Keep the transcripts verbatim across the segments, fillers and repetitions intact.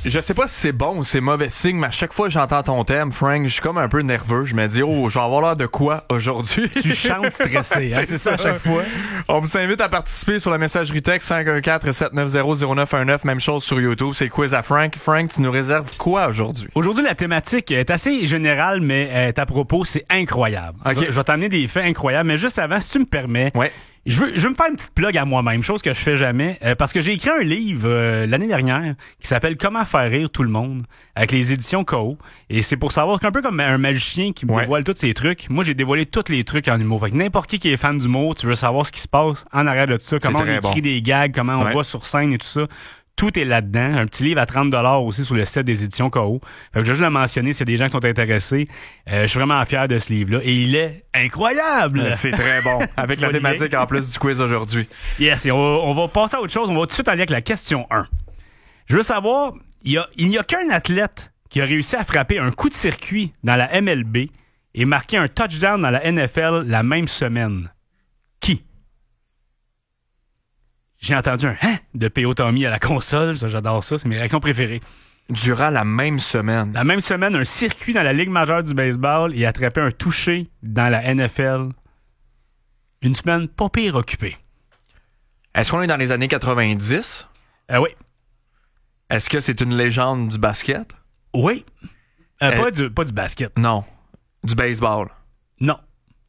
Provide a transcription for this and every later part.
Je sais pas si c'est bon ou c'est mauvais signe, mais à chaque fois que j'entends ton thème, Frank, je suis comme un peu nerveux. Je me dis, oh, je vais avoir l'air de quoi aujourd'hui? Tu chantes stressé, hein? C'est ça à chaque fois. On vous invite à participer sur la messagerie texte cinq un quatre, sept neuf zéro, zéro neuf un neuf. Même chose sur YouTube, c'est Quiz à Frank. Frank, tu nous réserves quoi aujourd'hui? Aujourd'hui, la thématique est assez générale, mais est à propos, c'est incroyable. Okay. Je, je vais t'amener des faits incroyables, mais juste avant, si tu me permets... Ouais. Je veux, je veux me faire une petite plug à moi-même, chose que je fais jamais, euh, parce que j'ai écrit un livre euh, l'année dernière qui s'appelle Comment faire rire tout le monde avec les éditions K O. Et c'est pour savoir qu'un peu comme un magicien qui me ouais. dévoile tous ses trucs, moi j'ai dévoilé tous les trucs en humour. Fait que n'importe qui qui est fan d'humour, tu veux savoir ce qui se passe en arrière de tout ça, comment on écrit bon. des gags, comment on ouais. voit sur scène et tout ça. Tout est là-dedans. Un petit livre à trente dollars aussi sur le site des éditions K O. Fait que je vais juste le mentionner s'il y a des gens qui sont intéressés. Euh, je suis vraiment fier de ce livre-là. Et il est incroyable! C'est très bon. Avec la thématique en plus du quiz aujourd'hui. Yes, et on va, on va passer à autre chose. On va tout de suite aller avec la question un. Je veux savoir, il y a, il n'y a qu'un athlète qui a réussi à frapper un coup de circuit dans la M L B et marquer un touchdown dans la N F L la même semaine. Qui? J'ai entendu un « hein » de P O Tommy à la console. Ça, j'adore ça. C'est mes réactions préférées. Durant la même semaine. La même semaine, un circuit dans la Ligue majeure du baseball et attraper un touché dans la N F L. Une semaine pas pire occupée. Est-ce qu'on est dans les années quatre-vingt-dix? Euh, oui. Est-ce que c'est une légende du basket? Oui. Euh, euh, pas, du, pas du basket. Non. Du baseball? Non.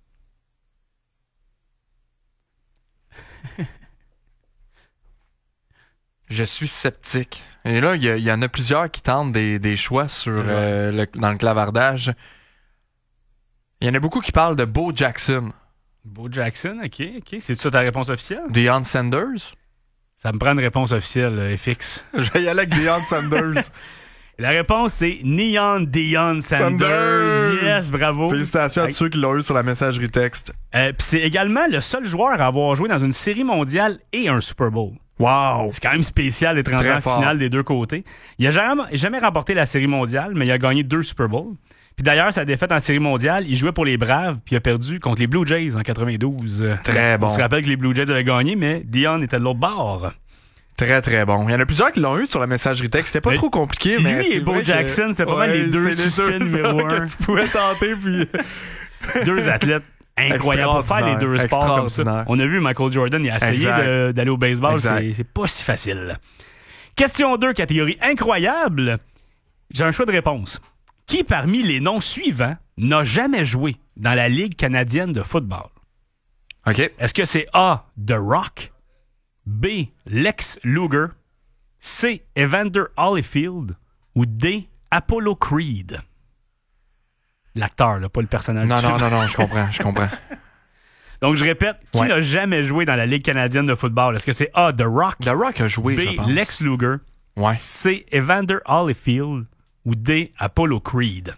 Je suis sceptique. Et là, il y, y en a plusieurs qui tentent des, des choix sur euh, le, dans le clavardage. Il y en a beaucoup qui parlent de Bo Jackson. Bo Jackson, ok, ok. C'est ça ta réponse officielle? Deion Sanders? Ça me prend une réponse officielle, euh, F X. Je vais y aller avec Deion Sanders. La réponse, c'est Neon Deion Sanders. Sanders. Yes, bravo. Félicitations à tous ceux qui l'ont eu sur la messagerie texte. Euh, Puis c'est également le seul joueur à avoir joué dans une série mondiale et un Super Bowl. Wow! C'est quand même spécial d'être rendu en finale des deux côtés. Il a jamais, jamais remporté la série mondiale, mais il a gagné deux Super Bowls. Puis d'ailleurs, sa défaite en série mondiale, il jouait pour les Braves, puis il a perdu contre les Blue Jays en quatre-vingt-douze. Très bon. On se rappelle que les Blue Jays avaient gagné, mais Deion était de l'autre bord. Très, très bon. Il y en a plusieurs qui l'ont eu sur la messagerie texte. C'était pas mais trop compliqué, mais... Lui et Bo Jackson, c'était pas ouais, mal les deux suspects numéro un. Que tu pouvais tenter, puis... deux athlètes incroyables pour faire les deux sports comme ça. On a vu Michael Jordan, il a essayé de, d'aller au baseball. C'est, c'est pas si facile. Question deux, catégorie incroyable. J'ai un choix de réponse. Qui parmi les noms suivants n'a jamais joué dans la Ligue canadienne de football? OK. Est-ce que c'est A, The Rock, B, Lex Luger, C, Evander Holyfield ou D, Apollo Creed? L'acteur, là, pas le personnage. Non, non, non, non, je comprends, je comprends. Donc, je répète, qui ouais. n'a jamais joué dans la Ligue canadienne de football? Est-ce que c'est A, The Rock? The Rock a joué, B, je pense. Lex Luger, ouais. C, Evander Holyfield ou D, Apollo Creed?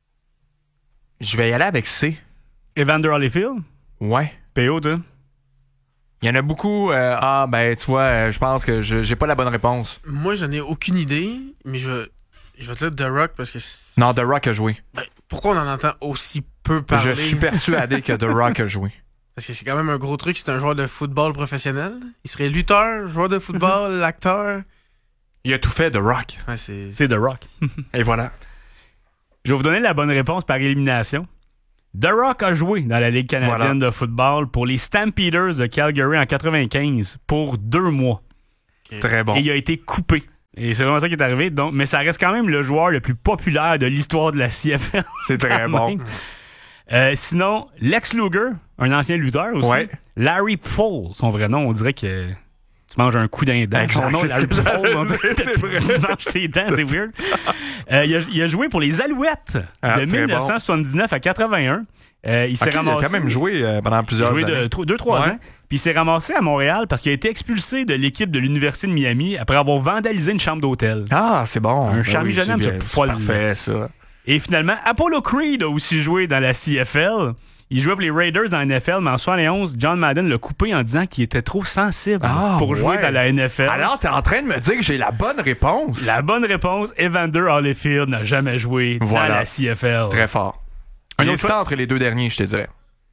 Je vais y aller avec C. Evander Holyfield? Ouais. P O, toi? Il y en a beaucoup. Euh, ah, ben, tu vois, euh, je pense que je, j'ai pas la bonne réponse. Moi, j'en ai aucune idée, mais je vais, je vais te dire The Rock parce que... C'est... Non, The Rock a joué. Ben, pourquoi on en entend aussi peu parler? Je suis persuadé que The Rock a joué. Parce que c'est quand même un gros truc, c'est un joueur de football professionnel. Il serait lutteur, joueur de football, acteur. Il a tout fait, The Rock. Ouais, c'est... c'est The Rock. Et voilà. Je vais vous donner la bonne réponse par élimination. The Rock a joué dans la Ligue canadienne voilà. de football pour les Stampeders de Calgary en quatre-vingt-quinze pour deux mois. Okay. Très bon. Et il a été coupé. Et c'est vraiment ça qui est arrivé. Donc, mais ça reste quand même le joueur le plus populaire de l'histoire de la C F L. C'est très bon. Euh, sinon, Lex Luger, un ancien lutteur aussi. Ouais. Larry Paul, son vrai nom, on dirait que tu manges un coup d'un dent. Son nom, Larry Paul, on dirait que tu manges tes dents, c'est weird. Euh, il, a, il a joué pour les Alouettes ah, de dix-neuf cent soixante-dix-neuf bon. à quatre-vingt-un. Euh, il s'est okay, ramassé. Il a quand même joué euh, pendant plusieurs joué années. de deux trois ouais. ans. Puis il s'est ramassé à Montréal parce qu'il a été expulsé de l'équipe de l'Université de Miami après avoir vandalisé une chambre d'hôtel. Ah, c'est bon. Un charmé oui, jeune homme, c'est, c'est parfait, ça. Et finalement, Apollo Creed a aussi joué dans la C F L. Il jouait pour les Raiders dans la N F L, mais en soixante et onze, John Madden l'a coupé en disant qu'il était trop sensible ah, pour jouer ouais. dans la N F L. Alors, t'es en train de me dire que j'ai la bonne réponse. La bonne réponse, Evander Holyfield n'a jamais joué voilà. dans la C F L. Très fort. Un autre choix entre les deux derniers, je te dirais.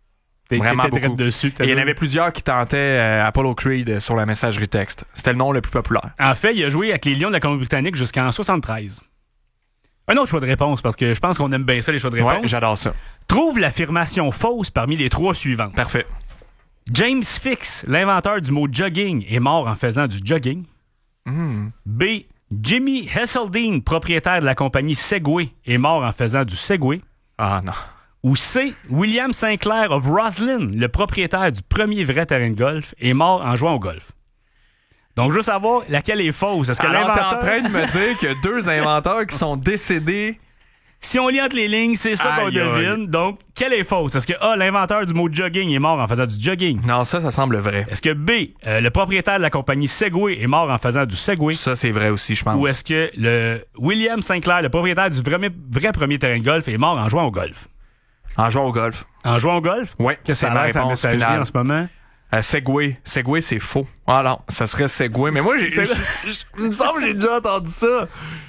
T'es, Vraiment t'étais beaucoup. Dessus, il y en avait plusieurs qui tentaient euh, Apollo Creed sur la messagerie texte. C'était le nom le plus populaire. En fait, il a joué avec les Lions de la Colombie-Britannique jusqu'en soixante-treize. Un autre choix de réponse, parce que je pense qu'on aime bien ça, les choix de réponse. Ouais, j'adore ça. Trouve l'affirmation fausse parmi les trois suivantes. Parfait. James Fix, l'inventeur du mot jogging, est mort en faisant du jogging. Mm. B. Jimmy Hesseldine, propriétaire de la compagnie Segway, est mort en faisant du Segway. Ah non. Ou C. William Sinclair of Roslyn, le propriétaire du premier vrai terrain de golf, est mort en jouant au golf. Donc, je veux savoir laquelle est fausse. Est-ce que Alors, l'inventeur... t'es en train de me dire qu'il y a deux inventeurs qui sont décédés. Si on lit entre les lignes, c'est ça qu'on Aïe, devine. aïe. Donc, quelle est fausse? Est-ce que A, l'inventeur du mot jogging est mort en faisant du jogging? Non, ça, ça semble vrai. Est-ce que B, euh, le propriétaire de la compagnie Segway est mort en faisant du Segway? Ça, c'est vrai aussi, je pense. Ou est-ce que le William Sinclair, le propriétaire du vrai, vrai premier terrain de golf, est mort en jouant au golf? En jouant au golf. En jouant au golf? Oui, Qu'est-ce que c'est ça a ma l'air, sa réponse messagerie finale. en ce moment? Euh, Segway. Segway, c'est faux. Ah non, ça serait Segway. Mais moi, j'ai, j'ai, j'ai- il me semble que j'ai déjà entendu ça.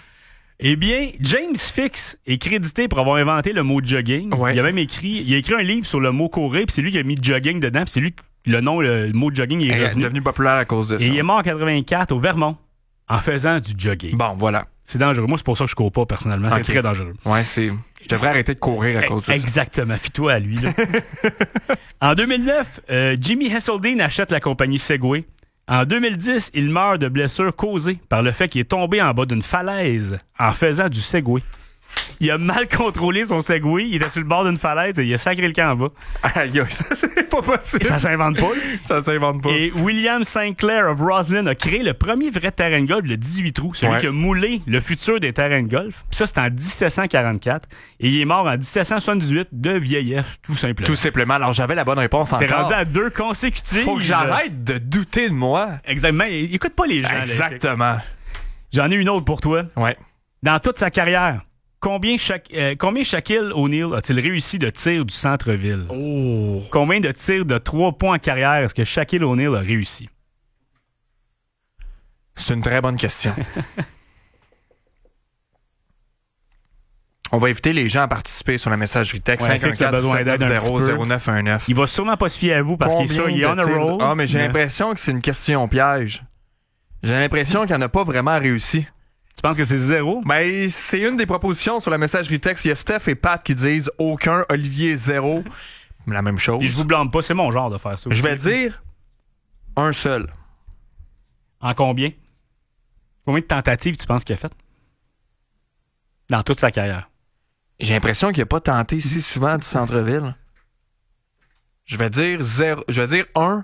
Eh bien, James Fix est crédité pour avoir inventé le mot jogging. Ouais. Il a même écrit, il a écrit un livre sur le mot courir, puis c'est lui qui a mis jogging dedans, puis c'est lui que le nom, le, le mot jogging est Il est revenu. devenu populaire à cause de ça. Et il est mort en quatre-vingt-quatre au Vermont en faisant du jogging. Bon, voilà. C'est dangereux. Moi, c'est pour ça que je cours pas personnellement. C'est Ok. très dangereux. Ouais, c'est. Je devrais arrêter de courir à cause de ça. Exactement. Fie-toi à lui. Là. En deux mille neuf, euh, Jimmy Hesseldine achète la compagnie Segway. En deux mille dix, il meurt de blessures causées par le fait qu'il est tombé en bas d'une falaise en faisant du Segway. Il a mal contrôlé son Segway. Il était sur le bord d'une falaise et il a sacré le camp en bas. Aïe, aïe, ça, c'est pas possible. Et ça s'invente pas. là. Ça s'invente pas. Et William Sinclair of Roslyn a créé le premier vrai terrain de golf, le dix-huit trous, celui Ouais. qui a moulé le futur des terrains de golf. Puis ça, c'était en dix-sept cent quarante-quatre. Et il est mort en dix-sept cent soixante-dix-huit de vieillesse, tout simplement. Tout simplement. Alors, j'avais la bonne réponse T'es encore. rendu à deux consécutives. Faut que j'arrête de douter de moi. Exactement. Écoute pas les gens. là. Exactement. J'en ai une autre pour toi. Ouais. Dans toute sa carrière, combien, Sha- euh, combien Shaquille O'Neal a-t-il réussi de tirs du centre-ville? Oh. Combien de tirs de trois points en carrière est-ce que Shaquille O'Neal a réussi? C'est une très bonne question. On va inviter les gens à participer sur la messagerie texte Ouais, fait que t'as besoin d'aide un petit zéro peu. zéro neuf un neuf. Il va sûrement pas se fier à vous parce qu'il est sûr, il est on a roll. Ah, mais j'ai Mais- l'impression que c'est une question piège. J'ai l'impression qu'il n'y en a pas vraiment réussi. Tu penses que c'est zéro? Ben, c'est une des propositions sur la messagerie texte. Il y a Steph et Pat qui disent aucun, Olivier zéro. La même chose. Puis je vous blâme pas, c'est mon genre de faire ça. Je aussi. vais dire un seul. En combien? Combien de tentatives tu penses qu'il a fait? Dans toute sa carrière. J'ai l'impression qu'il n'a pas tenté si souvent du centre-ville. Je vais dire zéro. Je vais dire un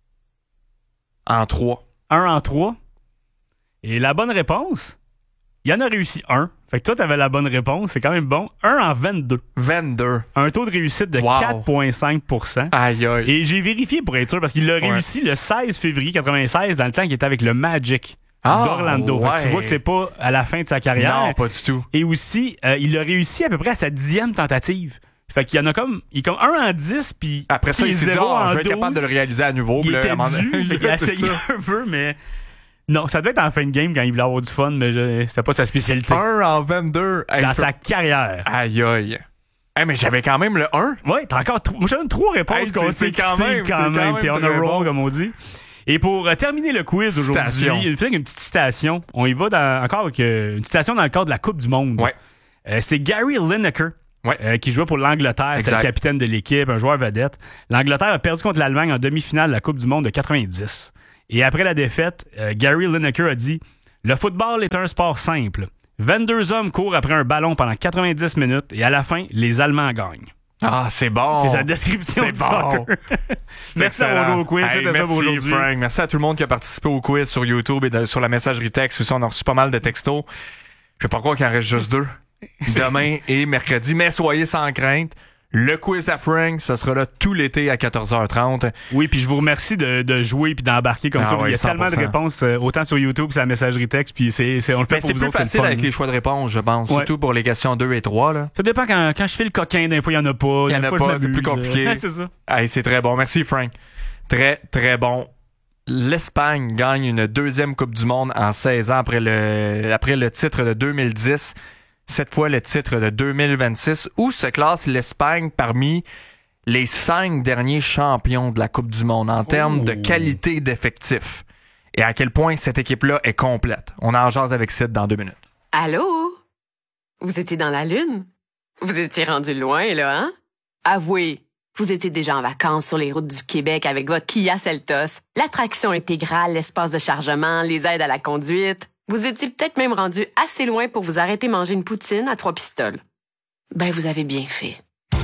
en trois. Un en trois. Et la bonne réponse, il y en a réussi un. Fait que toi, t'avais la bonne réponse. C'est quand même bon. Un en vingt-deux. vingt-deux. Un taux de réussite de Wow. quatre virgule cinq pour cent. Aïe, aïe. Et j'ai vérifié pour être sûr parce qu'il l'a Ouais. réussi le seize février quatre-vingt-seize dans le temps qu'il était avec le Magic Ah, d'Orlando. Fait que tu ouais. vois que c'est pas à la fin de sa carrière. Non, pas du tout. Et aussi, euh, il a réussi à peu près à sa dixième tentative. Fait qu'il y en a comme, il est comme un en dix, puis Après ça, puis il s'est dit, zéro ah, en je vais être douze. capable de le réaliser à nouveau. Il Puis là, était à un moment donné- dû, fait qu'il a C'est essayé ça. un peu, mais non, ça devait être en fin de game quand il voulait avoir du fun, mais je... c'était pas sa spécialité. un en vingt-deux. Hey, Dans faut- sa carrière. Aïe, aïe. Hey, mais j'avais quand même le un. Ouais, t'as encore trois. Moi, je donne trois réponses Hey, c'est- consécutives c'est quand même- quand c'est même. quand même T'es on a très roll, bon. comme on dit. Et pour euh, terminer le quiz aujourd'hui, Citation. il y a peut-être une petite citation. On y va dans, encore avec euh, une citation dans le cadre de la Coupe du Monde. Ouais. Euh, c'est Gary Lineker. Ouais. Euh, qui jouait pour l'Angleterre, c'est le Exact. capitaine de l'équipe, un joueur vedette. L'Angleterre a perdu contre l'Allemagne en demi-finale de la Coupe du Monde de quatre-vingt-dix. Et après la défaite, euh, Gary Lineker a dit « Le football est un sport simple. vingt-deux hommes courent après un ballon pendant quatre-vingt-dix minutes et à la fin, les Allemands gagnent. Ah, c'est bon. » C'est sa description C'est du bon. soccer. Merci à Excellent. vous au quiz. Hey, C'était ça merci, pour aujourd'hui. Frank. Merci à tout le monde qui a participé au quiz sur YouTube et de- sur la messagerie texte. Aussi, on a reçu pas mal de textos. Je vais pas croire qu'il en reste juste deux. Demain et mercredi. Mais soyez sans crainte. Le quiz à Frank, ça sera là tout l'été à quatorze heures trente. Oui, puis je vous remercie de, de jouer puis d'embarquer comme Ah ça. ouais, Il y a cent tellement pour de cent. réponses, euh, autant sur YouTube que sur la messagerie texte, puis c'est, c'est, on le fait Mais pour c'est vous plus autres, c'est facile le fun. avec les choix de réponse, je pense. Ouais. Surtout pour les questions deux et trois. Là. Ça dépend quand, quand je fais le coquin, d'un fois, il n'y en a pas. Il y en Des a fois, pas, je c'est m'amuse. plus compliqué. c'est ça. Hey, c'est très bon. Merci, Frank. Très, très bon. L'Espagne gagne une deuxième Coupe du Monde en seize ans après le, après le titre de deux mille dix. Cette fois, le titre de deux mille vingt-six. Où se classe l'Espagne parmi les cinq derniers champions de la Coupe du Monde en termes oh. de qualité d'effectifs et à quel point cette équipe-là est complète. On en jase avec Sid dans deux minutes. Allô? Vous étiez dans la Lune? Vous étiez rendu loin, là, hein? Avouez, vous étiez déjà en vacances sur les routes du Québec avec votre Kia Seltos, l'attraction intégrale, l'espace de chargement, les aides à la conduite. Vous étiez peut-être même rendu assez loin pour vous arrêter manger une poutine à trois pistoles. Ben, vous avez bien fait.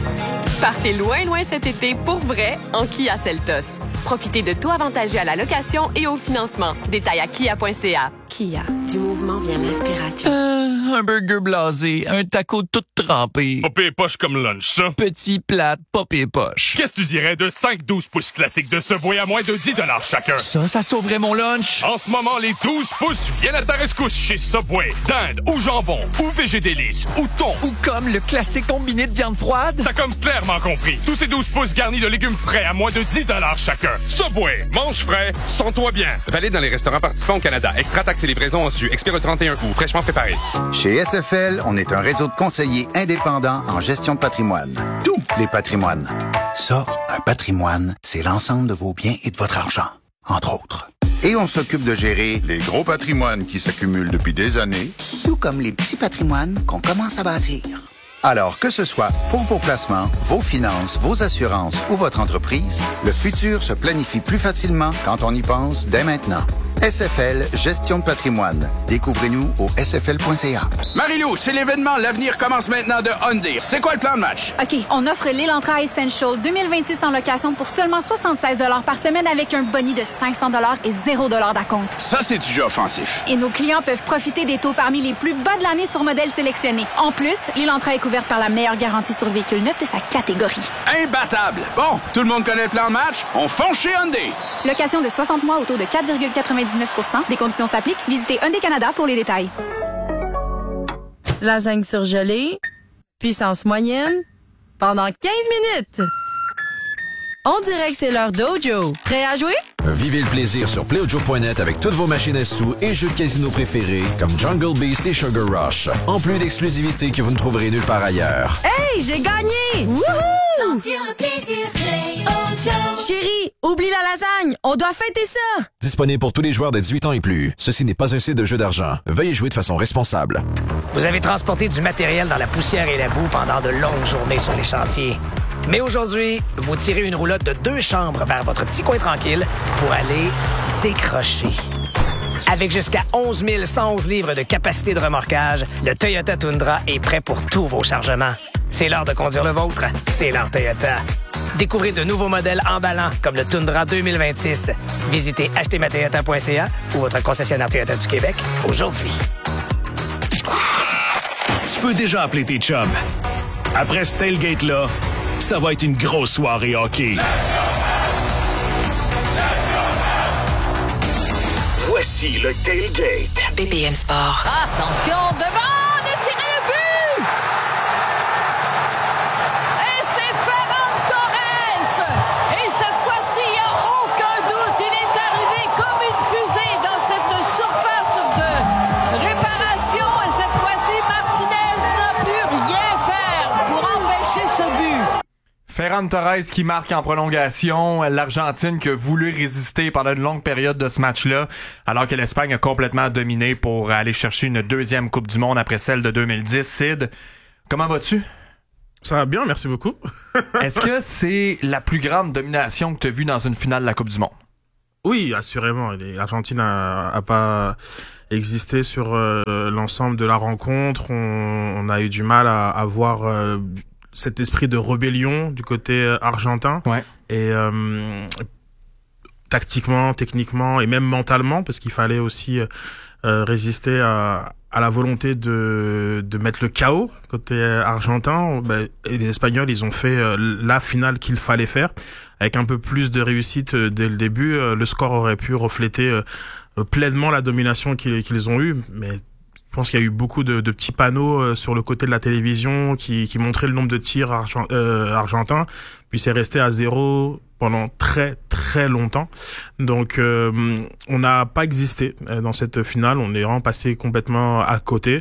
Partez loin, loin cet été pour vrai en Kia Seltos. Profitez de taux avantageux à la location et au financement. Détails à kia point c a. Kia, du mouvement vient l'inspiration. Euh, un burger blasé, un taco tout trempé. Popé et poche comme lunch, ça. Petit plat, popé et poche. Qu'est-ce que tu dirais de cinq douze pouces classiques de Subway à moins de dix dollars chacun? Ça, ça sauverait mon lunch. En ce moment, les douze pouces viennent à ta rescousse chez Subway. Dinde ou jambon ou végédélice ou thon. Ou comme le classique combiné de viande froide. T'as comme clairement compris. Tous ces douze pouces garnis de légumes frais à moins de dix dollars chacun. Subway, mange frais, sens-toi bien. Valide dans les restaurants participants au Canada. Extra taxes et livraison en su. Expire le trente et un août. Fraîchement préparé. Chez S F L, on est un réseau de conseillers indépendants en gestion de patrimoine. Tous les patrimoines. Ça, un patrimoine, c'est l'ensemble de vos biens et de votre argent, entre autres. Et on s'occupe de gérer les gros patrimoines qui s'accumulent depuis des années, tout comme les petits patrimoines qu'on commence à bâtir. Alors, que ce soit pour vos placements, vos finances, vos assurances ou votre entreprise, le futur se planifie plus facilement quand on y pense dès maintenant. S F L, gestion de patrimoine. Découvrez-nous au s f l point c a. Marie-Lou, c'est l'événement L'avenir commence maintenant de Hyundai. C'est quoi le plan de match? OK, on offre l'Elantra Essential deux mille vingt-six en location pour seulement soixante-seize dollars par semaine avec un boni de cinq cents dollars et zéro dollars d'acompte. Ça, c'est du jeu offensif. Et nos clients peuvent profiter des taux parmi les plus bas de l'année sur modèles sélectionnés. En plus, l'Elantra est couverte par la meilleure garantie sur véhicule neuf de sa catégorie. Imbattable! Bon, tout le monde connaît le plan de match? On fonce chez Hyundai! Location de soixante mois au taux de quatre virgule quatre-vingt-dix-neuf pour cent. Des conditions s'appliquent. Visitez Hyundai Canada pour les détails. Lasagne surgelée, puissance moyenne, pendant quinze minutes. On dirait que c'est l'heure d'Ojo. Prêt à jouer? Vivez le plaisir sur play ojo point net avec toutes vos machines à sous et jeux de casino préférés comme Jungle Beast et Sugar Rush. En plus d'exclusivités que vous ne trouverez nulle part ailleurs. Hey, j'ai gagné! Wouhou! Sentir le plaisir, Play Ojo. Chérie, oublie la lasagne, on doit fêter ça! Disponible pour tous les joueurs de dix-huit ans et plus. Ceci n'est pas un site de jeu d'argent. Veuillez jouer de façon responsable. Vous avez transporté du matériel dans la poussière et la boue pendant de longues journées sur les chantiers. Mais aujourd'hui, vous tirez une roulotte de deux chambres vers votre petit coin tranquille pour aller décrocher. Avec jusqu'à onze mille cent onze livres de capacité de remorquage, le Toyota Tundra est prêt pour tous vos chargements. C'est l'heure de conduire le vôtre. C'est l'heure Toyota. Découvrez de nouveaux modèles emballants comme le Tundra deux mille vingt-six. Visitez acheter ma toyota point c a ou votre concessionnaire Toyota du Québec aujourd'hui. Tu peux déjà appeler tes chums. Après ce tailgate-là, ça va être une grosse soirée hockey. Voici le tailgate. B P M Sport. Attention, devant, le tiré au but! Et c'est Ferran Torres! Et cette fois-ci, il n'y a aucun doute, il est arrivé comme une fusée dans cette surface de réparation. Et cette fois-ci, Martinez n'a pu rien faire pour empêcher ce but. Ferran Torres qui marque en prolongation, l'Argentine qui a voulu résister pendant une longue période de ce match-là, alors que l'Espagne a complètement dominé pour aller chercher une deuxième Coupe du Monde après celle de deux mille dix. Sid, comment vas-tu? Ça va bien, merci beaucoup. Est-ce que c'est la plus grande domination que tu as vue dans une finale de la Coupe du Monde? Oui, assurément. L'Argentine a, a pas existé sur euh, l'ensemble de la rencontre. On, on a eu du mal à, à voir... Euh, cet esprit de rébellion du côté argentin. Ouais. Et euh, tactiquement, techniquement et même mentalement, parce qu'il fallait aussi euh, résister à, à la volonté de, de mettre le chaos côté argentin. Ben, et les Espagnols, ils ont fait euh, la finale qu'il fallait faire. Avec un peu plus de réussite euh, dès le début, euh, le score aurait pu refléter euh, pleinement la domination qu'ils, qu'ils ont eue. Mais je pense qu'il y a eu beaucoup de, de petits panneaux euh, sur le côté de la télévision qui, qui montraient le nombre de tirs argent, euh, argentins. Puis c'est resté à zéro pendant très très longtemps. Donc euh, on n'a pas existé dans cette finale. On est vraiment passé complètement à côté.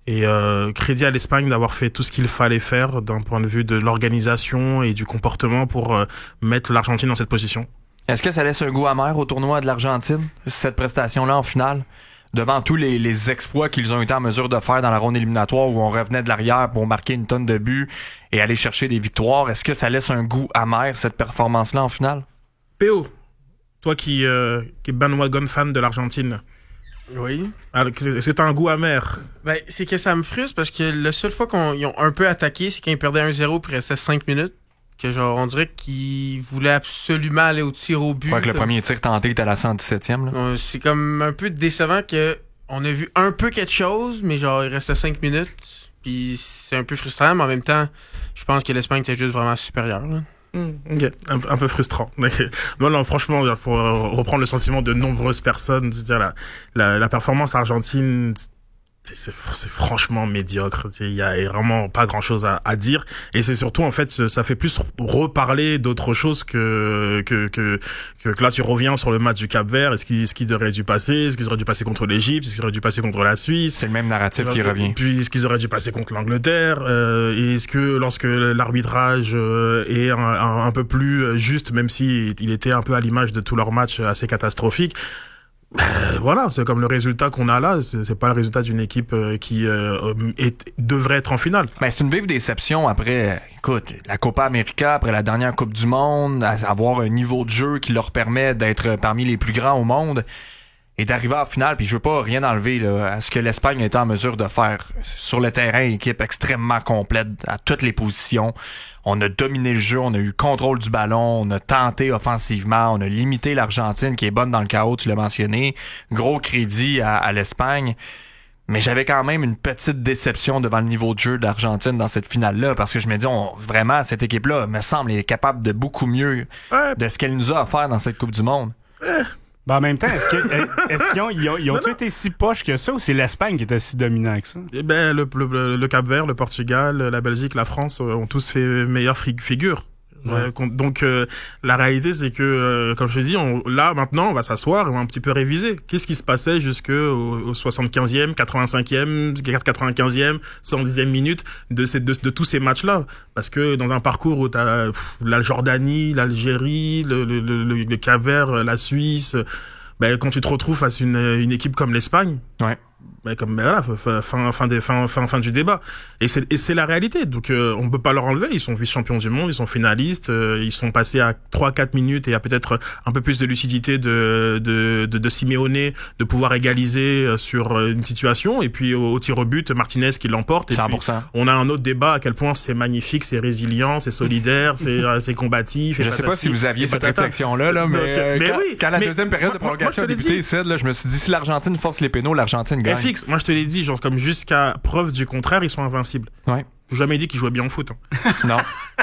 Et euh, crédit à l'Espagne d'avoir fait tout ce qu'il fallait faire d'un point de vue de l'organisation et du comportement pour euh, mettre l'Argentine dans cette position. Est-ce que ça laisse un goût amer au tournoi de l'Argentine, cette prestation-là en finale, devant tous les, les exploits qu'ils ont été en mesure de faire dans la ronde éliminatoire où on revenait de l'arrière pour marquer une tonne de buts et aller chercher des victoires? Est-ce que ça laisse un goût amer, cette performance-là en finale? P O, toi qui, euh, qui est bandwagon fan de l'Argentine. Oui. Alors, est-ce que t'as un goût amer? Ben, c'est que ça me frustre parce que la seule fois qu'ils ont un peu attaqué, c'est quand ils perdaient un zéro puis il restait cinq minutes. Que genre, on dirait qu'ils voulaient absolument aller au tir au but. Ouais, que le premier tir tenté était à la cent dix-septième. Là. Euh, c'est comme un peu décevant que on a vu un peu quelque chose, mais genre, il restait cinq minutes. Puis c'est un peu frustrant, mais en même temps, je pense que l'Espagne était juste vraiment supérieure. Là. Mmh, ok, un, un peu frustrant. Non, non, franchement, pour reprendre le sentiment de nombreuses personnes, je veux dire, la, la, la performance argentine, c'est, c'est franchement médiocre. Il y a vraiment pas grand-chose à, à dire. Et c'est surtout, en fait, ça fait plus reparler d'autre chose que, que, que, que, que là, tu reviens sur le match du Cap-Vert. Est-ce qu'il, ce qu'il aurait dû passer? Est-ce qu'ils auraient dû passer contre l'Égypte? Est-ce qu'ils auraient dû passer contre la Suisse? C'est le même narratif qui revient. Puis, est-ce qu'ils auraient dû passer contre l'Angleterre? Euh, et est-ce que lorsque l'arbitrage euh, est un, un, un peu plus juste, même si il était un peu à l'image de tous leurs matchs assez catastrophiques, Euh, voilà, c'est comme le résultat qu'on a là, c'est, c'est pas le résultat d'une équipe euh, qui euh, est, devrait être en finale. Ben, c'est une vive déception après, écoute, la Copa América, après la dernière Coupe du Monde, avoir un niveau de jeu qui leur permet d'être parmi les plus grands au monde et d'arriver en finale, puis je veux pas rien enlever là, à ce que l'Espagne a été en mesure de faire sur le terrain, équipe extrêmement complète à toutes les positions. On a dominé le jeu, on a eu contrôle du ballon, on a tenté offensivement, on a limité l'Argentine qui est bonne dans le chaos, tu l'as mentionné. Gros crédit à, à l'Espagne. Mais j'avais quand même une petite déception devant le niveau de jeu de l'Argentine dans cette finale-là, parce que je me dis, on, vraiment, cette équipe-là, me semble, est capable de beaucoup mieux ouais. de ce qu'elle nous a offert dans cette Coupe du Monde. Ouais. Ben en même temps, est-ce, que, est-ce qu'ils ont, ils ont, ils ont été si poches que ça ou c'est l'Espagne qui était si dominant que ça? Eh ben, le, le, le Cap-Vert, le Portugal, la Belgique, la France ont tous fait meilleure figure. Ouais. Euh, donc euh, la réalité c'est que euh, comme je te dis on, là maintenant on va s'asseoir et on va un petit peu réviser qu'est-ce qui se passait jusque au, au soixante-quinzième, quatre-vingt-cinquième, quatre-vingt-quinzième, cent dixième minute de, ces, de, de tous ces matchs là parce que dans un parcours où t'as pff, la Jordanie, l'Algérie, le, le, le, le Cap-Vert, la Suisse, ben quand tu te retrouves face à une, une équipe comme l'Espagne, ouais. Ben comme ben voilà fin fin des fin fin fin du débat et c'est et c'est la réalité donc euh, on peut pas leur enlever, ils sont vice-champions du monde, ils sont finalistes, euh, ils sont passés à trois quatre minutes et à peut-être un peu plus de lucidité de de de, de Simeone de pouvoir égaliser sur une situation et puis au, au tir au but Martinez qui l'emporte et cent pour cent. Puis, on a un autre débat à quel point c'est magnifique, c'est résilient, c'est solidaire, c'est c'est combatif. Je sais pas si vous aviez cette réflexion là là mais, donc, euh, mais quand, oui, quand la mais deuxième période moi, de prolongation a débuté ici là, je me suis dit si l'Argentine force les pénaux, l'Argentine gagne. F X, moi je te l'ai dit, genre comme jusqu'à preuve du contraire, ils sont invincibles. Ouais. J'ai jamais dit qu'ils jouaient bien au foot. Hein. Non.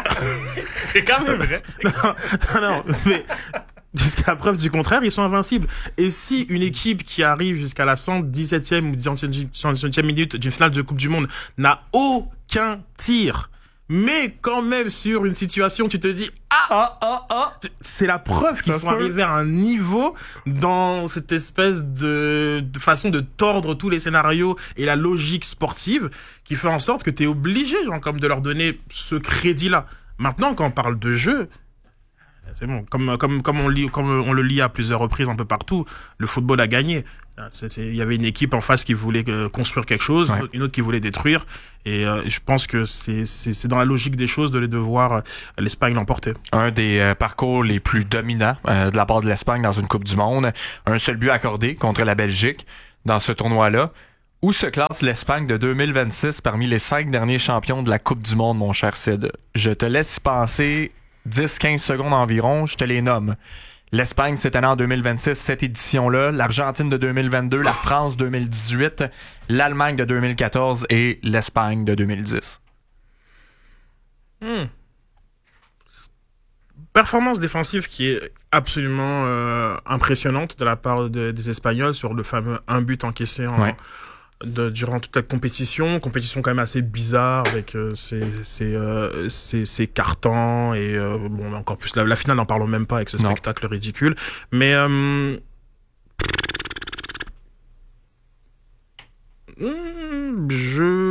C'est quand même vrai. non, non, non, mais jusqu'à preuve du contraire, ils sont invincibles. Et si une équipe qui arrive jusqu'à la cent dix-septième ou cent dix-septième minute d'une finale de Coupe du Monde n'a aucun tir, mais quand même sur une situation, tu te dis ah ah ah, ah. C'est la preuve qu'ils ça sont arrivés à un niveau dans cette espèce de, de façon de tordre tous les scénarios et la logique sportive qui fait en sorte que t'es obligé, genre, comme de leur donner ce crédit-là. Maintenant, quand on parle de jeu, c'est bon. Comme comme comme on lit, comme on le lit à plusieurs reprises un peu partout, le football a gagné. C'est, c'est, il y avait une équipe en face qui voulait euh, construire quelque chose, ouais. une autre qui voulait détruire. Et euh, je pense que c'est, c'est c'est dans la logique des choses de les de voir euh, l'Espagne l'emporter. Un des euh, parcours les plus dominants euh, de la part de l'Espagne dans une Coupe du Monde. Un seul but accordé contre la Belgique dans ce tournoi-là. Où se classe l'Espagne de deux mille vingt-six parmi les cinq derniers champions de la Coupe du Monde, mon cher Sid? Je te laisse y penser dix à quinze secondes environ, je te les nomme. L'Espagne cette année en deux mille vingt-six, cette édition-là, l'Argentine de deux mille vingt-deux, la France deux mille dix-huit, l'Allemagne de deux mille quatorze et l'Espagne de deux mille dix. Hmm. Performance défensive qui est absolument euh, impressionnante de la part de, des Espagnols sur le fameux un but encaissé en... Ouais. De, durant toute la compétition, compétition quand même assez bizarre avec euh, ses, ses, euh, ses, ses cartons et euh, bon encore plus la, la finale n'en parlons même pas avec ce non. spectacle ridicule mais euh, je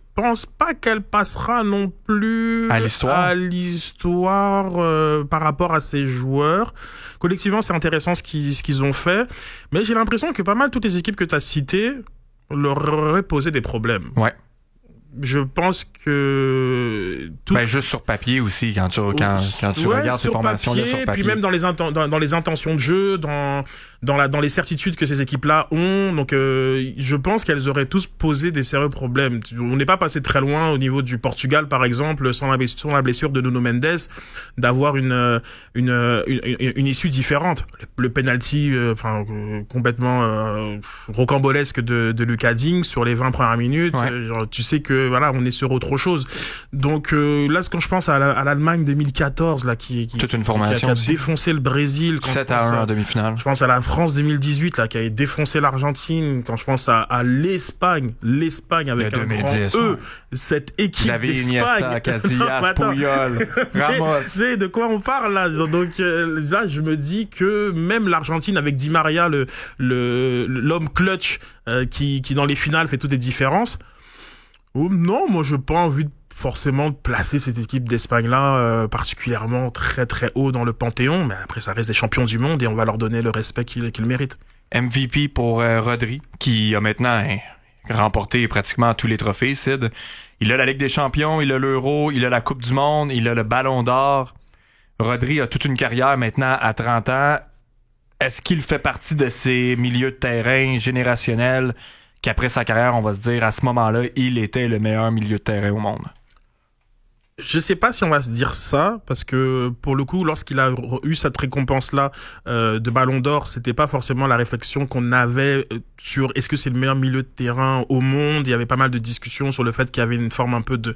pense pas qu'elle passera non plus à l'histoire, à l'histoire euh, par rapport à ces joueurs. Collectivement, c'est intéressant ce qu'ils, ce qu'ils ont fait, mais j'ai l'impression que pas mal toutes les équipes que tu as citées leur auraient posé des problèmes. Ouais. Je pense que tout... ben juste sur papier aussi quand tu quand, quand tu ouais, regardes ces formations là sur papier, puis même dans les inten- dans, dans les intentions de jeu, dans dans la dans les certitudes que ces équipes là ont, donc euh, je pense qu'elles auraient tous posé des sérieux problèmes. On n'est pas passé très loin au niveau du Portugal par exemple, sans la blessure, sans la blessure de Nuno Mendes, d'avoir une une une, une, une issue différente. Le, le penalty euh, enfin euh, complètement euh, rocambolesque de de Lucas Digne sur les vingt premières minutes, ouais. euh, genre, tu sais que voilà, on est sur autre chose. Donc euh, là, quand je pense à, la, à l'Allemagne deux mille quatorze, là, qui, qui, toute une formation qui a, qui a défoncé le Brésil, quand sept à un en demi-finale. Je pense à la France deux mille dix-huit, là, qui a défoncé l'Argentine. Quand je pense à, à l'Espagne, l'Espagne avec un grand E, cette équipe Xavi, d'Espagne. Iniesta, Casillas, Puyol, Ramos. Tu sais de quoi on parle là. Donc euh, là, je me dis que même l'Argentine avec Di Maria, le, le l'homme clutch euh, qui, qui dans les finales fait toutes les différences. Oh, non, moi je n'ai pas envie de forcément de placer cette équipe d'Espagne-là euh, particulièrement très très haut dans le panthéon, mais après ça reste des champions du monde et on va leur donner le respect qu'ils, qu'ils méritent. M V P pour euh, Rodri, qui a maintenant hein, remporté pratiquement tous les trophées, Sid. Il a la Ligue des champions, il a l'Euro, il a la Coupe du monde, il a le Ballon d'or. Rodri a toute une carrière maintenant à trente ans. Est-ce qu'il fait partie de ces milieux de terrain générationnels qu'après sa carrière, on va se dire, à ce moment-là, il était le meilleur milieu de terrain au monde? Je sais pas si on va se dire ça, parce que pour le coup, lorsqu'il a eu cette récompense-là euh, de Ballon d'Or, c'était pas forcément la réflexion qu'on avait sur est-ce que c'est le meilleur milieu de terrain au monde. Il y avait pas mal de discussions sur le fait qu'il y avait une forme un peu de,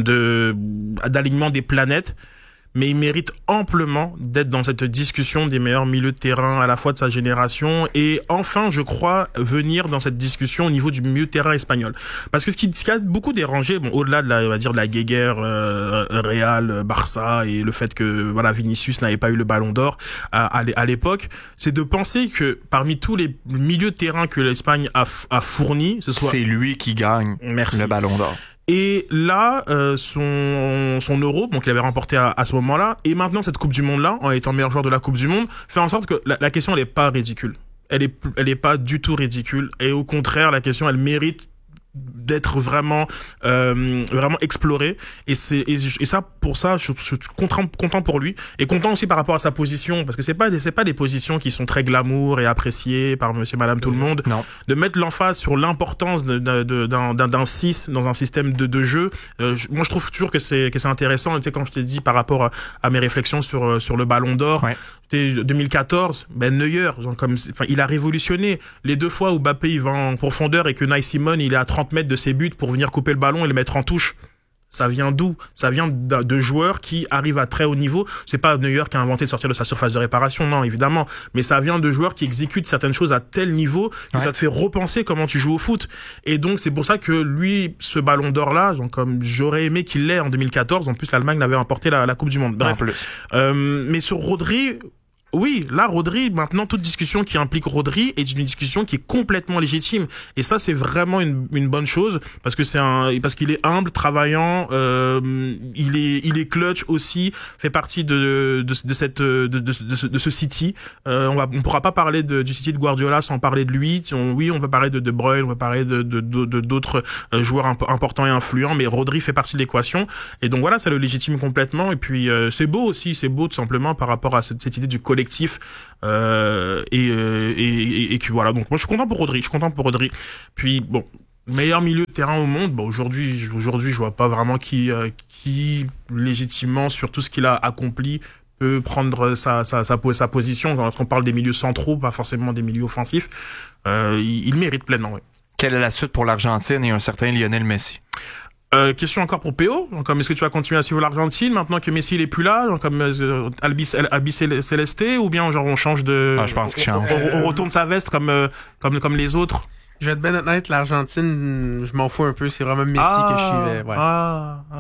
de d'alignement des planètes. Mais il mérite amplement d'être dans cette discussion des meilleurs milieux de terrain à la fois de sa génération et enfin, je crois, venir dans cette discussion au niveau du milieu de terrain espagnol. Parce que ce qui, ce qui a beaucoup dérangé, bon, au-delà de la, on va dire, de la guéguerre euh, Real, Barça et le fait que voilà Vinicius n'avait pas eu le Ballon d'Or à, à, à l'époque, c'est de penser que parmi tous les milieux de terrain que l'Espagne a, a fournis, ce soit... C'est lui qui gagne Merci. le Ballon d'Or. Et là, euh, son son Euro, donc il avait remporté à, à ce moment-là, et maintenant cette Coupe du Monde-là, en étant meilleur joueur de la Coupe du Monde, fait en sorte que la, la question elle est pas ridicule. Elle est elle est pas du tout ridicule. Et au contraire, la question elle mérite d'être vraiment euh, vraiment exploré et c'est et, et ça pour ça je, je suis content content pour lui et content aussi par rapport à sa position parce que c'est pas des, c'est pas des positions qui sont très glamour et appréciées par monsieur madame tout le monde. Non. De mettre l'emphase sur l'importance de, de, de, d'un d'un d'un six dans un système de de jeu, euh, je, moi je trouve toujours que c'est que c'est intéressant. Tu sais, quand je t'ai dit par rapport à, à mes réflexions sur sur le Ballon d'Or, ouais. deux mille quatorze, ben Neuer, genre comme enfin il a révolutionné les deux fois où Mbappé il va en profondeur et que Unai Simon il est à trente mètres de ses buts pour venir couper le ballon et le mettre en touche. Ça vient d'où? Ça vient de, de joueurs qui arrivent à très haut niveau. C'est pas Neuer qui a inventé de sortir de sa surface de réparation, non, évidemment. Mais ça vient de joueurs qui exécutent certaines choses à tel niveau que ouais. ça te fait repenser comment tu joues au foot. Et donc, c'est pour ça que lui, ce Ballon d'Or-là, genre, comme j'aurais aimé qu'il l'ait en deux mille quatorze. En plus, l'Allemagne l'avait remporté la, la Coupe du Monde. Bref. Euh, mais sur Rodri, oui, là, Rodri, maintenant, toute discussion qui implique Rodri est une discussion qui est complètement légitime. Et ça, c'est vraiment une, une bonne chose parce que c'est un, parce qu'il est humble, travaillant, euh, il est, il est clutch aussi, fait partie de, de, de cette, de, de, de, ce, de ce City. Euh, on va, on pourra pas parler de, du City de Guardiola sans parler de lui. On, oui, on peut parler de De Bruyne, on peut parler de, de, de, de d'autres joueurs imp- importants et influents, mais Rodri fait partie de l'équation. Et donc voilà, ça le légitime complètement. Et puis, euh, c'est beau aussi, c'est beau tout simplement par rapport à cette, cette idée du collectif. Euh, et, et, et, et que voilà, donc moi je suis content pour Rodri, je suis content pour Rodri. Puis bon, meilleur milieu de terrain au monde, bon aujourd'hui, aujourd'hui je vois pas vraiment qui, euh, qui légitimement sur tout ce qu'il a accompli peut prendre sa, sa, sa, sa position. Quand on parle des milieux centraux, pas forcément des milieux offensifs, euh, il, il mérite pleinement. Oui. Quelle est la suite pour l'Argentine et un certain Lionel Messi? Euh, question encore pour P O. Donc, comme est-ce que tu vas continuer à suivre l'Argentine maintenant que Messi il est plus là, donc, comme euh, Albi, Albi Celeste, ou bien genre on change de, ah, je pense qu'il change. On, on retourne sa veste comme euh, comme comme les autres. Je vais être ben honnête, l'Argentine, je m'en fous un peu. C'est vraiment Messi ah, que je suivais. Ouais. Ah, ah.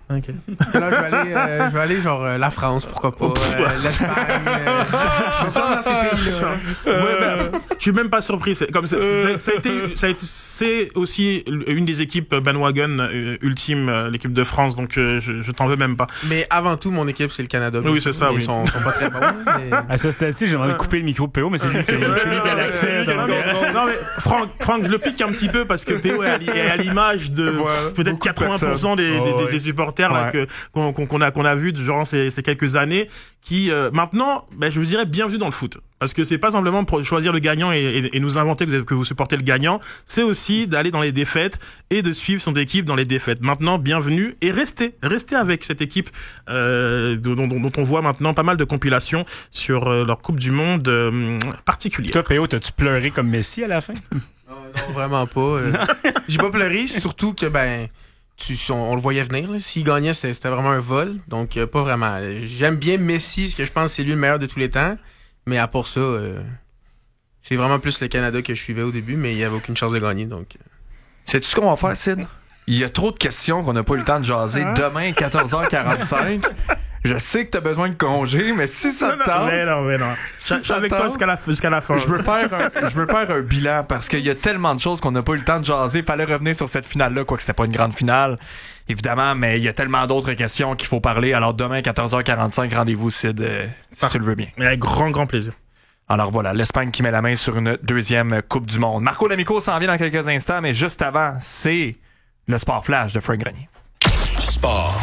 Ok. Là, je vais aller, euh, je vais aller genre euh, la France, pourquoi pas, euh, l'Espagne. Euh, je vais pas dans ces pays-là. Ouais, ben, je suis même pas surpris. C'est comme ça, c'est, ça a été, ça a été, c'est aussi une des équipes bandwagon euh, ultime, euh, l'équipe de France. Donc euh, je, je t'en veux même pas. Mais avant tout, mon équipe c'est le Canada. Oui, c'est ça. Ils oui. sont, sont pas très bons. Mais... À ce stade-ci, j'ai demandé de couper le micro de P O, mais c'est lui qui, c'est lui qui a l'accès. Non, non, non, mais Franck, Franck, je le pique un petit peu parce que P O est à, est à l'image de voilà, peut-être quatre-vingts pour cent des, oh, des, des, oui. des supporters là, ouais. que, qu'on, qu'on a qu'on a vu durant ces, ces quelques années, qui euh, maintenant, ben, je vous dirais bienvenue dans le foot. Parce que c'est pas simplement pour choisir le gagnant et, et, et nous inventer que vous, que vous supportez le gagnant, c'est aussi d'aller dans les défaites et de suivre son équipe dans les défaites. Maintenant, bienvenue et restez, restez avec cette équipe euh, dont, dont, dont on voit maintenant pas mal de compilations sur euh, leur Coupe du Monde euh, particulière. Toi, P O, t'as-tu pleuré comme Messi à la fin? Non, non, vraiment pas. Euh, j'ai pas pleuré, surtout que ben tu, on, on le voyait venir. Là. S'il gagnait, c'était, c'était vraiment un vol. Donc euh, pas vraiment. J'aime bien Messi, parce que je pense que c'est lui le meilleur de tous les temps. Mais à part ça, euh, c'est vraiment plus le Canada que je suivais au début, mais il n'y avait aucune chance de gagner. Donc. Sais-tu ce qu'on va faire, Sid? Il y a trop de questions qu'on n'a pas eu le temps de jaser. Demain, quatorze heures quarante-cinq. Je sais que t'as besoin de congé, mais si ça te tente... Mais non, mais non. Si je suis avec toi jusqu'à la, jusqu'à la fin. Je veux faire un, je veux faire un bilan parce qu'il y a tellement de choses qu'on n'a pas eu le temps de jaser. Fallait revenir sur cette finale-là, quoique c'était pas une grande finale, évidemment, mais il y a tellement d'autres questions qu'il faut parler. Alors demain, quatorze heures quarante-cinq, rendez-vous, Sid, euh, si tu le veux bien. Mais avec grand, grand plaisir. Alors voilà, l'Espagne qui met la main sur une deuxième Coupe du Monde. Marco D'Amico s'en vient dans quelques instants, mais juste avant, c'est le Sport Flash de Frank Grenier. Sport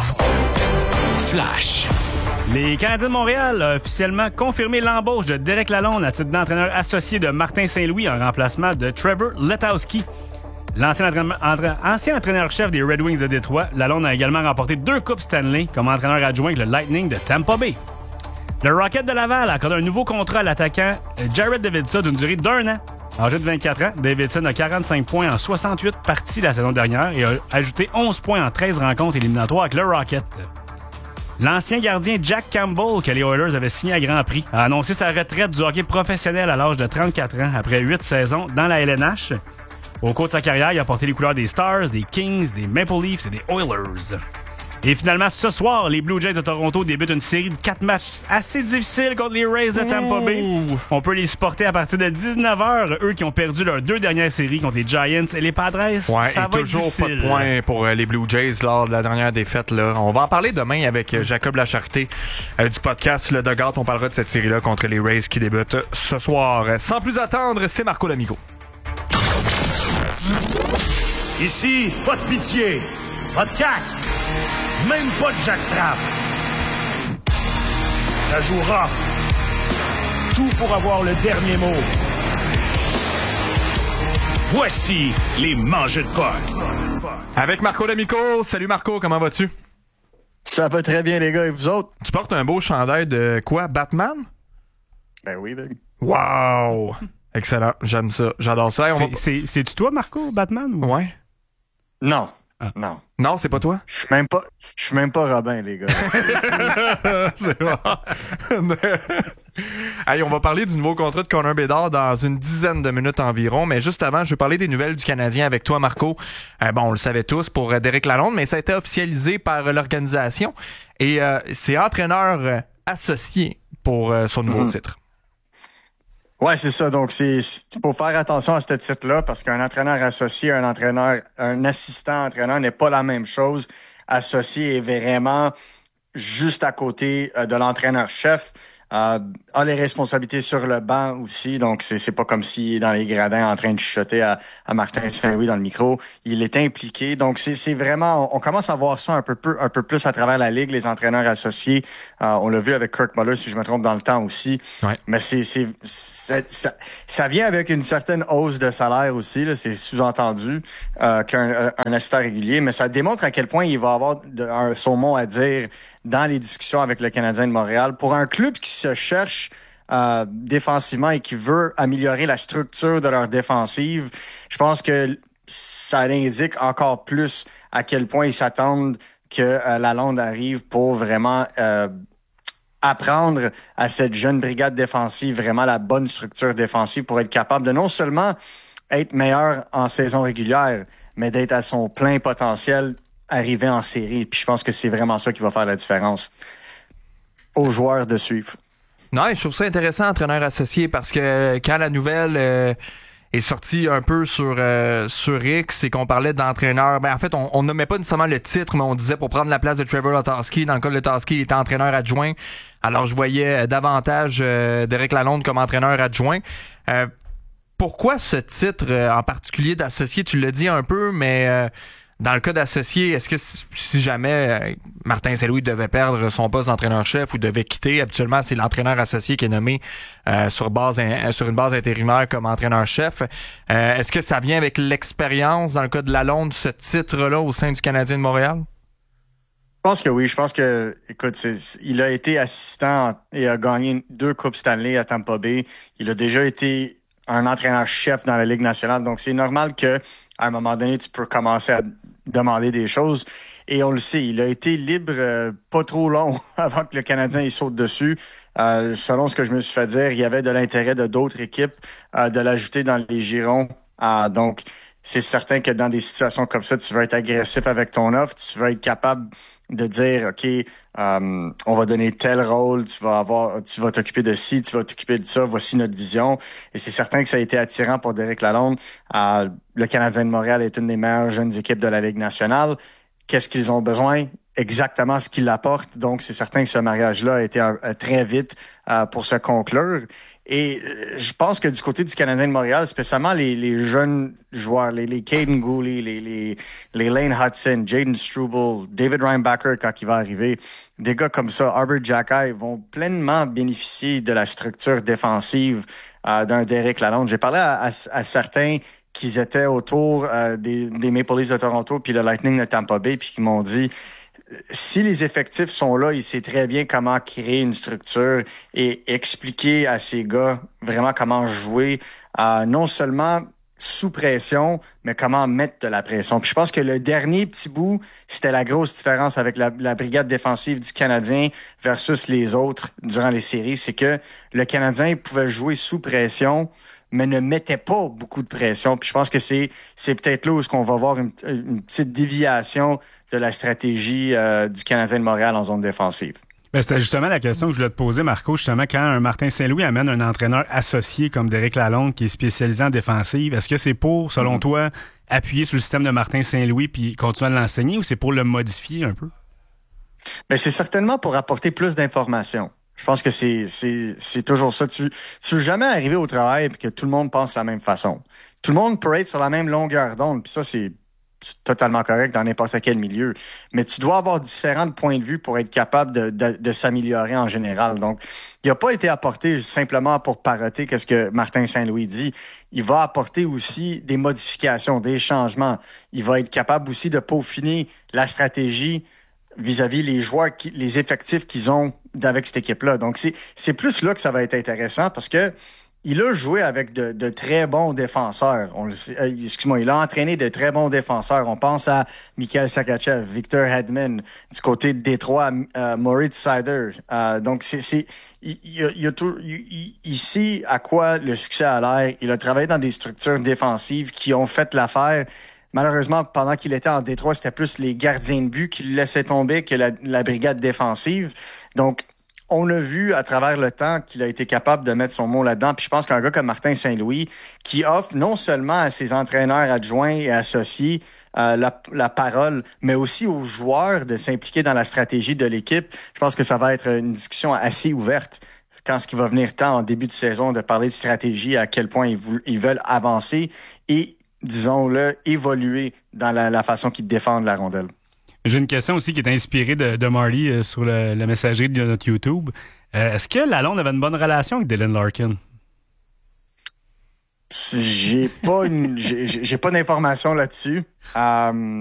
Flash. Les Canadiens de Montréal ont officiellement confirmé l'embauche de Derek Lalonde à titre d'entraîneur associé de Martin Saint-Louis en remplacement de Trevor Letowski. L'ancien entraîneur, entra, ancien entraîneur-chef des Red Wings de Détroit, Lalonde a également remporté deux Coupes Stanley comme entraîneur adjoint avec le Lightning de Tampa Bay. Le Rocket de Laval a accordé un nouveau contrat à l'attaquant Jared Davidson d'une durée d'un an. Âgé de vingt-quatre ans, Davidson a quarante-cinq points en soixante-huit parties la saison dernière et a ajouté onze points en treize rencontres éliminatoires avec le Rocket. L'ancien gardien Jack Campbell, que les Oilers avaient signé à Grand Prix, a annoncé sa retraite du hockey professionnel à l'âge de trente-quatre ans après huit saisons dans la L N H. Au cours de sa carrière, il a porté les couleurs des Stars, des Kings, des Maple Leafs et des Oilers. Et finalement, ce soir, les Blue Jays de Toronto débutent une série de quatre matchs assez difficiles contre les Rays de Tampa Bay. On peut les supporter à partir de dix-neuf heures, eux qui ont perdu leurs deux dernières séries contre les Giants et les Padres. Ouais, ça et va toujours être pas de points pour euh, les Blue Jays lors de la dernière défaite. Là. On va en parler demain avec euh, Jacob Lacharité euh, du podcast Le Dugout. On parlera de cette série-là contre les Rays qui débutent ce soir. Sans plus attendre, c'est Marco D'Amico. Ici, pas de pitié, pas de casque, même pas de jackstrap. Ça joue rough. Tout pour avoir le dernier mot. Voici les mangeux de puck. Avec Marco D'Amico. Salut Marco, comment vas-tu? Ça va très bien les gars, et vous autres? Tu portes un beau chandail de quoi, Batman? Ben oui, ben. Wow! Excellent, j'aime ça, j'adore ça. Hey, on C'est, va... c'est, c'est-tu toi, Marco, Batman? Ou... Ouais. Non. Ah. Non. Non, c'est pas toi? Je suis même pas, je suis même pas Robin, les gars. C'est bon. Hey, on va parler du nouveau contrat de Connor Bedard dans une dizaine de minutes environ, mais juste avant, je vais parler des nouvelles du Canadien avec toi, Marco. Euh, bon, on le savait tous pour euh, Derek Lalonde, mais ça a été officialisé par euh, l'organisation et euh, c'est entraîneur euh, associé pour euh, son nouveau mm-hmm. titre. Ouais, c'est ça. Donc, c'est, il faut faire attention à ce titre-là parce qu'un entraîneur associé, un entraîneur, un assistant entraîneur n'est pas la même chose. Associé est vraiment juste à côté de l'entraîneur-chef. Euh, a les responsabilités sur le banc aussi, donc c'est c'est pas comme s'il est dans les gradins en train de chuchoter à, à Martin Saint-Louis dans le micro. Il est impliqué, donc c'est c'est vraiment, on, on commence à voir ça un peu peu un peu plus à travers la ligue, les entraîneurs associés. Euh, on l'a vu avec Kirk Muller, si je me trompe, dans le temps aussi. Ouais. Mais c'est c'est, c'est ça, ça vient avec une certaine hausse de salaire aussi, là, c'est sous-entendu euh, qu'un un assistant régulier, mais ça démontre à quel point il va avoir de, un, son mot à dire dans les discussions avec le Canadien de Montréal. Pour un club qui se cherche euh, défensivement et qui veut améliorer la structure de leur défensive, je pense que ça indique encore plus à quel point ils s'attendent que euh, Lalonde arrive pour vraiment euh, apprendre à cette jeune brigade défensive vraiment la bonne structure défensive pour être capable de non seulement être meilleur en saison régulière, mais d'être à son plein potentiel arriver en série. Puis je pense que c'est vraiment ça qui va faire la différence aux joueurs de suivre. Non, je trouve ça intéressant, entraîneur associé, parce que quand la nouvelle euh, est sortie un peu sur euh, sur X et qu'on parlait d'entraîneur, ben en fait, on, on nommait pas nécessairement le titre, mais on disait pour prendre la place de Trevor Letowski. Dans le cas de Letowski, il était entraîneur adjoint. Alors, je voyais davantage euh, Derek Lalonde comme entraîneur adjoint. Euh, pourquoi ce titre euh, en particulier d'associé? Tu l'as dit un peu, mais... Euh, Dans le cas d'associé, est-ce que si jamais Martin Saint-Louis devait perdre son poste d'entraîneur-chef ou devait quitter, habituellement c'est l'entraîneur associé qui est nommé euh, sur base in, sur une base intérimaire comme entraîneur-chef. Euh, est-ce que ça vient avec l'expérience, dans le cas de Lalonde, ce titre-là au sein du Canadien de Montréal? Je pense que oui. Je pense que, écoute, c'est, il a été assistant et a gagné deux Coupes Stanley à Tampa Bay. Il a déjà été un entraîneur-chef dans la Ligue nationale. Donc, c'est normal que à un moment donné, tu peux commencer à demander des choses. Et on le sait, il a été libre euh, pas trop long avant que le Canadien il saute dessus. Euh, selon ce que je me suis fait dire, il y avait de l'intérêt de d'autres équipes euh, de l'ajouter dans les girons. Euh, donc, c'est certain que dans des situations comme ça, tu vas être agressif avec ton offre. Tu vas être capable de dire, OK, euh, on va donner tel rôle, tu vas avoir, tu vas t'occuper de ci, tu vas t'occuper de ça, voici notre vision. Et c'est certain que ça a été attirant pour Derek Lalonde. Euh, le Canadien de Montréal est une des meilleures jeunes équipes de la Ligue nationale. Qu'est-ce qu'ils ont besoin? Exactement ce qu'il apporte. Donc, c'est certain que ce mariage-là a été un, un, très vite euh, pour se conclure. Et euh, je pense que du côté du Canadien de Montréal, spécialement les, les jeunes joueurs, les, les Caden Gooley, les, les, les Lane Hudson, Jaden Struble, David Reinbacher quand il va arriver, des gars comme ça, Arbor Xhekaj, vont pleinement bénéficier de la structure défensive euh, d'un Derek Lalonde. J'ai parlé à, à, à certains qui étaient autour euh, des, des Maple Leafs de Toronto puis le Lightning de Tampa Bay puis qui m'ont dit si les effectifs sont là, il sait très bien comment créer une structure et expliquer à ces gars vraiment comment jouer, euh, non seulement sous pression, mais comment mettre de la pression. Puis je pense que le dernier petit bout, c'était la grosse différence avec la, la brigade défensive du Canadien versus les autres durant les séries, c'est que le Canadien pouvait jouer sous pression, mais ne mettait pas beaucoup de pression. Puis je pense que c'est c'est peut-être là où est-ce qu'on va voir une, une petite déviation de la stratégie euh, du Canadien de Montréal en zone défensive. Ben, c'était justement la question que je voulais te poser, Marco. Justement, quand un Martin Saint-Louis amène un entraîneur associé comme Derek Lalonde qui est spécialisé en défensive, est-ce que c'est pour, selon mm-hmm. toi, appuyer sur le système de Martin Saint-Louis puis continuer à l'enseigner ou c'est pour le modifier un peu? Ben, c'est certainement pour apporter plus d'informations. Je pense que c'est c'est c'est toujours ça. Tu tu veux jamais arriver au travail et que tout le monde pense de la même façon. Tout le monde peut être sur la même longueur d'onde, puis ça c'est c'est totalement correct dans n'importe quel milieu. Mais tu dois avoir différents points de vue pour être capable de, de, de s'améliorer en général. Donc, il n'a pas été apporté simplement pour parroter qu'est-ce que Martin Saint-Louis dit. Il va apporter aussi des modifications, des changements. Il va être capable aussi de peaufiner la stratégie vis-à-vis les joueurs, qui, les effectifs qu'ils ont avec cette équipe-là. Donc, c'est, c'est plus là que ça va être intéressant parce que il a joué avec de, de très bons défenseurs. On le sait, euh, excuse-moi, il a entraîné de très bons défenseurs. On pense à Mikhail Sergachev, Victor Hedman, du côté de Détroit, euh, Moritz Seider. Euh, donc, c'est, c'est, il, il, il, a tout, il, il sait à quoi le succès a l'air. Il a travaillé dans des structures défensives qui ont fait l'affaire. Malheureusement, pendant qu'il était en Détroit, c'était plus les gardiens de but qui le laissaient tomber que la, la brigade défensive. Donc, on a vu à travers le temps qu'il a été capable de mettre son mot là-dedans. Puis je pense qu'un gars comme Martin Saint-Louis, qui offre non seulement à ses entraîneurs adjoints et associés euh, la, la parole, mais aussi aux joueurs de s'impliquer dans la stratégie de l'équipe, je pense que ça va être une discussion assez ouverte quand ce qui va venir temps en début de saison de parler de stratégie, à quel point ils, vou- ils veulent avancer et, disons-le, évoluer dans la, la façon qu'ils défendent la rondelle. J'ai une question aussi qui est inspirée de, de Marty euh, sur le, le messagerie de notre YouTube. Euh, est-ce que Lalonde avait une bonne relation avec Dylan Larkin? J'ai pas une, j'ai, j'ai pas d'informations là-dessus. Euh,